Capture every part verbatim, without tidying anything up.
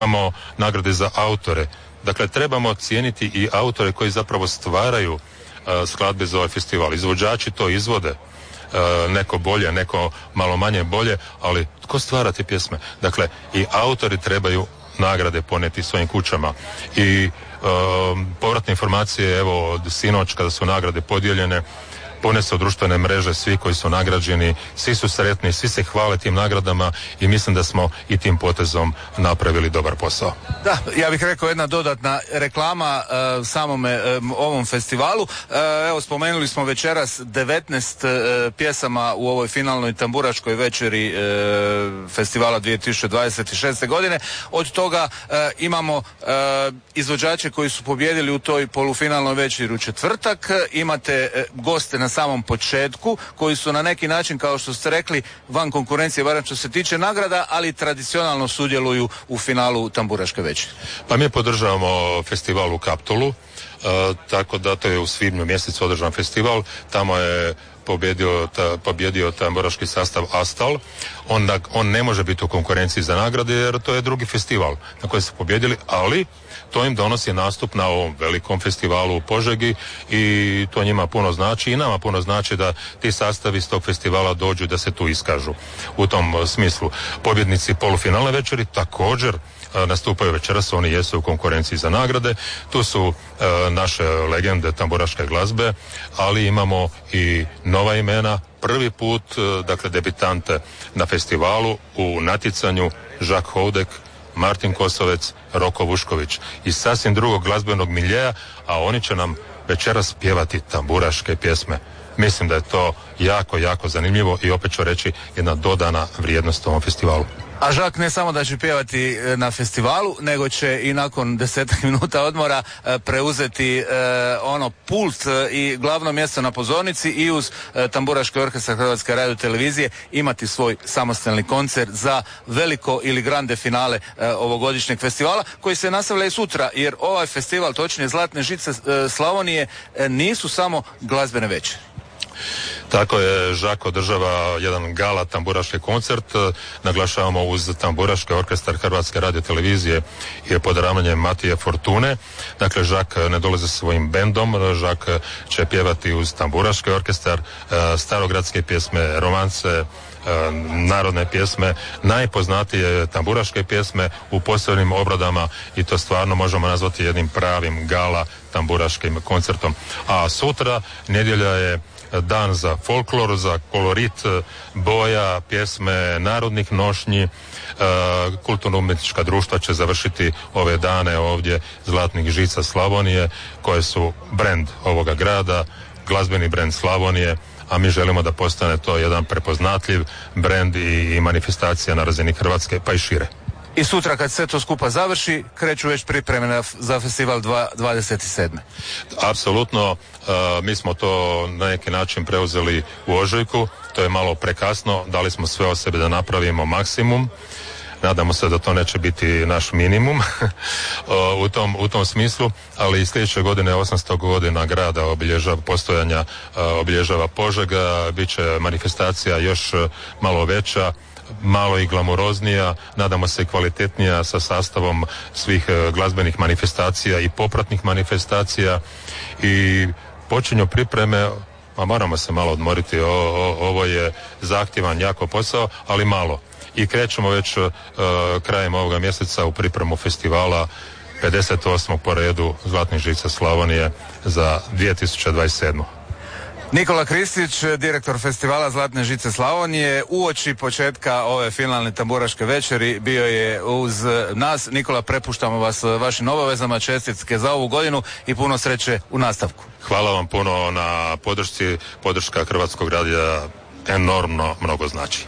imamo nagrade za autore. Dakle, trebamo cijeniti i autore koji zapravo stvaraju uh, skladbe za ovaj festival. Izvođači to izvode, uh, neko bolje, neko malo manje bolje, ali tko stvara te pjesme? Dakle, i autori trebaju nagrade poneti svojim kućama. I uh, povratne informacije, evo, od sinoć kada su nagrade podijeljene, ponese u društvene mreže svi koji su nagrađeni, svi su sretni, svi se hvale tim nagradama i mislim da smo i tim potezom napravili dobar posao. Da, ja bih rekao jedna dodatna reklama uh, samome um, ovom festivalu. Uh, evo, spomenuli smo večeras devetnaest uh, pjesama u ovoj finalnoj tamburaškoj večeri uh, festivala dvije tisuće dvadeset šeste. godine. Od toga uh, imamo uh, izvođače koji su pobijedili u toj polufinalnoj večeri u četvrtak. Imate uh, goste na samom početku, koji su na neki način, kao što ste rekli, van konkurencije, barem što se tiče nagrada, ali tradicionalno sudjeluju u finalu tamburaške večeri. Pa mi podržavamo festival u Kaptolu, uh, tako da to je u svibnju mjesecu održan festival, tamo je pobjedio, ta, pobjedio tamburaški sastav Astal. On, on ne može biti u konkurenciji za nagrade jer to je drugi festival na koji su pobjedili, ali to im donosi nastup na ovom velikom festivalu u Požegi i to njima puno znači i nama puno znači da ti sastavi iz tog festivala dođu da se tu iskažu. U tom smislu pobjednici polufinalne večeri također nastupaju večeras, oni jesu u konkurenciji za nagrade. Tu su e, naše legende tamburaške glazbe, ali imamo i nova imena, prvi put, e, dakle, debitante na festivalu u natjecanju Žak Houdek, Martin Kosovec, Roko Vušković iz sasvim drugog glazbenog miljeja, a oni će nam večeras pjevati tamburaške pjesme. Mislim da je to jako, jako zanimljivo i opet ću reći jedna dodana vrijednost ovom festivalu. A Žak ne samo da će pjevati na festivalu, nego će i nakon desetak minuta odmora preuzeti e, ono pult i glavno mjesto na pozornici i uz e, tamburaški orkestar Hrvatske radiotelevizije imati svoj samostalni koncert za veliko ili grande finale e, ovogodišnjeg festivala, koji se nastavlja i sutra, jer ovaj festival, točnije Zlatne žice e, Slavonije, e, nisu samo glazbene večeri. Tako je, Žak održava jedan gala tamburaški koncert, naglašavamo uz tamburaški orkestar Hrvatske radiotelevizije i pod ravnanjem Matije Fortune. Dakle, Žak ne dolazi sa svojim bendom, Žak će pjevati uz tamburaški orkestar starogradske pjesme, romance, narodne pjesme, najpoznatije tamburaške pjesme u posebnim obradama i to stvarno možemo nazvati jednim pravim gala tamburaškim koncertom. A sutra, nedjelja, je dan za folklor, za kolorit, boja, pjesme narodnih nošnji. Kulturno-umjetnička društva će završiti ove dane ovdje Zlatnih žica Slavonije, koje su brend ovoga grada, glazbeni brend Slavonije, a mi želimo da postane to jedan prepoznatljiv brend i manifestacija na razini Hrvatske, pa i šire. I sutra kad sve to skupa završi, kreću već pripreme za festival dvadeset sedme. Apsolutno, uh, mi smo to na neki način preuzeli u ožujku, to je malo prekasno, dali smo sve od sebe da napravimo maksimum. Nadamo se da to neće biti naš minimum u tom, u tom smislu, ali i sljedeće godine osamsto godina grada obilježava postojanja, obilježava Požega, bit će manifestacija još malo veća, malo i glamuroznija, nadamo se i kvalitetnija, sa sastavom svih glazbenih manifestacija i popratnih manifestacija i počinju pripreme, a moramo se malo odmoriti, o, o, ovo je zahtjevan jako posao, ali malo. I krećemo već uh, krajem ovoga mjeseca u pripremu festivala pedeset osmog po redu Zlatnih žica Slavonije za dvije tisuće dvadeset sedmu. Nikola Kristić, direktor festivala Zlatne žice Slavonije, uoči početka ove finalne tamburaške večeri bio je uz nas. Nikola, prepuštamo vas vašim obavezama, čestitke za ovu godinu i puno sreće u nastavku. Hvala vam puno na podršci, podrška Hrvatskog radija enormno mnogo znači.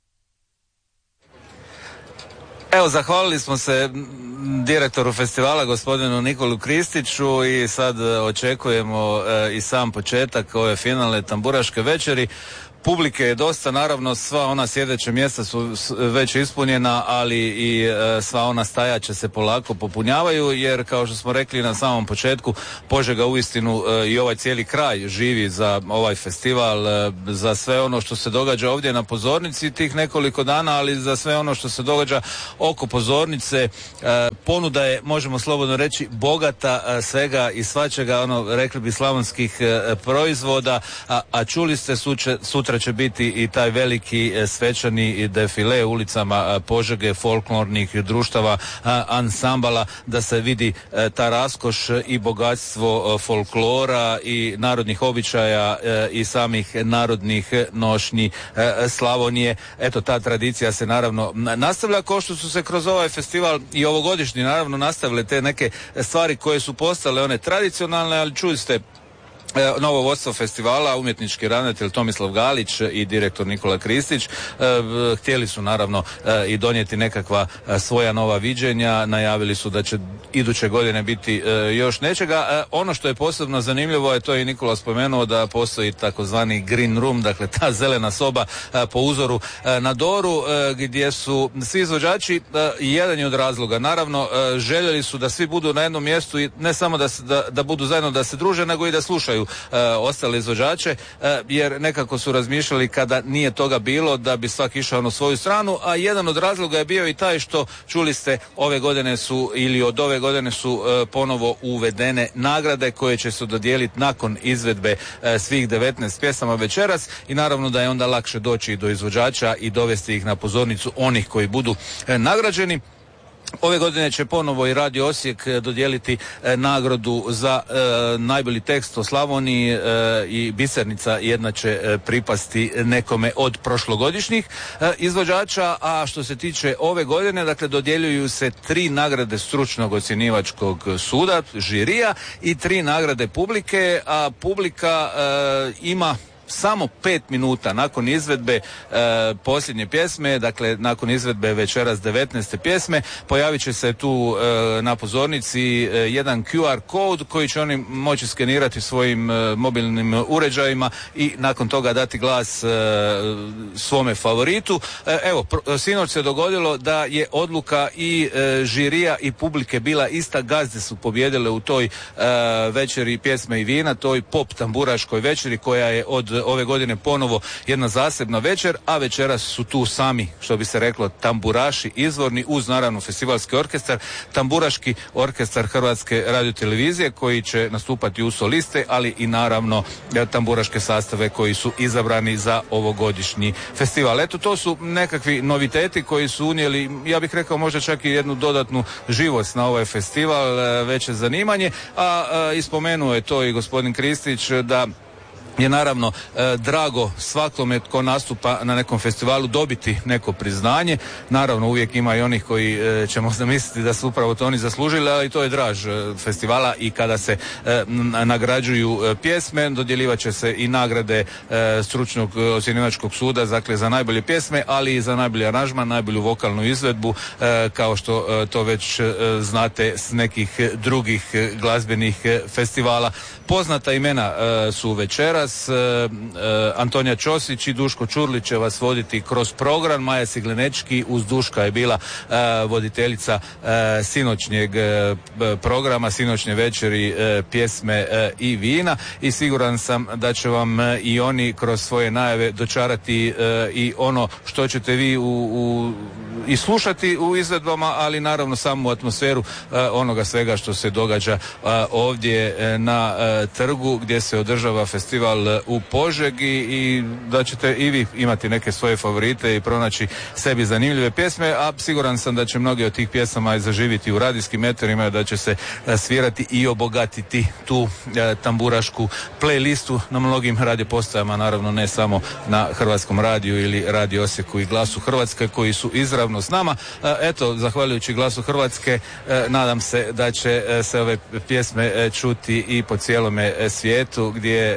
Evo, zahvalili smo se direktoru festivala, gospodinu Nikolu Kristiću, i sad očekujemo e, i sam početak ove finalne tamburaške večeri. publike je dosta, naravno sva ona sjedeća mjesta su već ispunjena, ali i e, sva ona stajaća se polako popunjavaju, jer kao što smo rekli na samom početku, Požega uistinu e, i ovaj cijeli kraj živi za ovaj festival, e, za sve ono što se događa ovdje na pozornici tih nekoliko dana, ali za sve ono što se događa oko pozornice. E, ponuda je, možemo slobodno reći, bogata e, svega i svačega, ono, rekli bi, slavonskih e, proizvoda, a, a čuli ste suče, sutra će biti i taj veliki e, svečani defile ulicama e, Požege, folklornih društava, a, ansambala, da se vidi e, ta raskoš i bogatstvo e, folklora i narodnih običaja e, i samih narodnih nošnji e, Slavonije. Eto, ta tradicija se naravno nastavlja, kao što su se kroz ovaj festival i ovogodišnji naravno nastavile te neke stvari koje su postale one tradicionalne, ali čuli ste novo vodstvo festivala, umjetnički ravnatelj Tomislav Galić i direktor Nikola Kristić, htjeli su naravno i donijeti nekakva svoja nova viđenja, najavili su da će iduće godine biti još nečega. Ono što je posebno zanimljivo je, to je i Nikola spomenuo, da postoji takozvani green room, dakle ta zelena soba po uzoru na Doru, gdje su svi izvođači, jedan je od razloga, naravno željeli su da svi budu na jednom mjestu i ne samo da, se, da, da budu zajedno, da se druže, nego i da slušaju E, ostale izvođače, e, jer nekako su razmišljali, kada nije toga bilo, da bi svaki išao na svoju stranu, a jedan od razloga je bio i taj što, čuli ste, ove godine su, ili od ove godine su e, ponovo uvedene nagrade koje će se dodijeliti nakon izvedbe e, svih devetnaest pjesama večeras, i naravno da je onda lakše doći do izvođača i dovesti ih na pozornicu onih koji budu e, nagrađeni. Ove godine će ponovo i Radio Osijek dodijeliti e, nagradu za e, najbolji tekst o Slavoniji, e, i Bisernica jedna će e, pripasti nekome od prošlogodišnjih e, izvođača, a što se tiče ove godine, dakle, dodjeljuju se tri nagrade stručnog ocjenjivačkog suda, žirija, i tri nagrade publike, a publika e, ima samo pet minuta nakon izvedbe e, posljednje pjesme, dakle nakon izvedbe večeras devetnaeste pjesme, pojavit će se tu e, na pozornici e, jedan Q R kod koji će oni moći skenirati svojim e, mobilnim uređajima i nakon toga dati glas e, svome favoritu. E, evo, pro, sinoć se dogodilo da je odluka i e, žirija i publike bila ista, gazde su pobjedile u toj e, večeri pjesme i vina, toj pop tamburaškoj večeri koja je od ove godine ponovo jedna zasebna večer, a večeras su tu sami, što bi se reklo, tamburaši izvorni, uz naravno festivalski orkestar, tamburaški orkestar Hrvatske radiotelevizije koji će nastupati u soliste, ali i naravno tamburaške sastave koji su izabrani za ovogodišnji festival. Eto, to su nekakvi noviteti koji su unijeli, ja bih rekao, možda čak i jednu dodatnu živost na ovaj festival, veće zanimanje, a, a ispomenuo je to i gospodin Kristić, da je naravno e, drago svakome tko nastupa na nekom festivalu dobiti neko priznanje. Naravno, uvijek ima i onih koji e, ćemo zamisliti da su upravo to oni zaslužili, ali to je draž e, festivala, i kada se e, nagrađuju e, pjesme, dodjelivat će se i nagrade e, stručnog ocjenjivačkog suda, dakle za najbolje pjesme, ali i za najbolji aranžman, najbolju vokalnu izvedbu, e, kao što e, to već e, znate s nekih drugih e, glazbenih e, festivala. Poznata imena e, su večeras. E, e, Antonija Ćosić i Duško Čurlić će vas voditi kroz program. Maja Siglenečki uz Duška je bila e, voditeljica e, sinoćnjeg e, programa, sinoćnje večeri e, pjesme e, i vina, i siguran sam da će vam e, i oni kroz svoje najave dočarati e, i ono što ćete vi u, u, i slušati u izvedbama, ali naravno samu atmosferu e, onoga svega što se događa e, ovdje e, na e, trgu gdje se održava festival u Požegi, i da ćete i vi imati neke svoje favorite i pronaći sebi zanimljive pjesme, a siguran sam da će mnogi od tih pjesama zaživiti u radijskim eterima, da će se svirati i obogatiti tu e, tamburašku playlistu na mnogim radio postajama, naravno ne samo na Hrvatskom radiju ili Radio Osijeku i Glasu Hrvatske koji su izravno s nama. E, eto, zahvaljujući Glasu Hrvatske e, nadam se da će e, se ove pjesme e, čuti i po cijelome e, svijetu, gdje e, su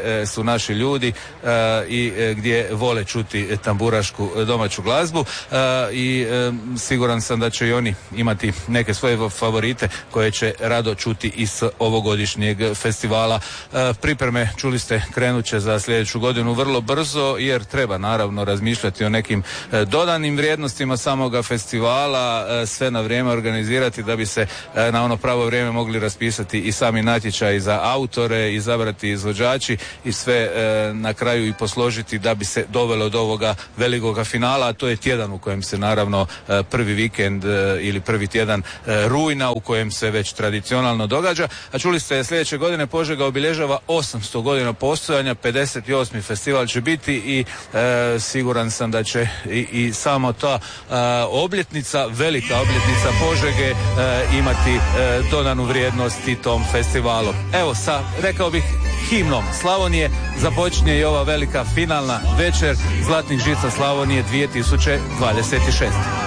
su naši ljudi uh, i uh, gdje vole čuti tamburašku domaću glazbu uh, i um, siguran sam da će i oni imati neke svoje favorite koje će rado čuti iz ovogodišnjeg festivala. Uh, pripreme, čuli ste, krenut će za sljedeću godinu vrlo brzo, jer treba naravno razmišljati o nekim uh, dodanim vrijednostima samoga festivala, uh, sve na vrijeme organizirati da bi se uh, na ono pravo vrijeme mogli raspisati i sami natječaji za autore, izabrati izvođači i sve e, na kraju i posložiti da bi se dovelo do ovoga velikoga finala, a to je tjedan u kojem se naravno e, prvi vikend e, ili prvi tjedan e, rujna u kojem se već tradicionalno događa. A čuli ste, sljedeće godine Požega obilježava osamsto godina postojanja, pedeset osmi festival će biti i e, siguran sam da će i, i samo ta e, obljetnica, velika obljetnica Požege e, imati e, dodanu vrijednost i tom festivalu. Evo, sa, rekao bih, himnom Slavonije započinje i ova velika finalna večer Zlatnih žica Slavonije dvije tisuće dvadeset šest.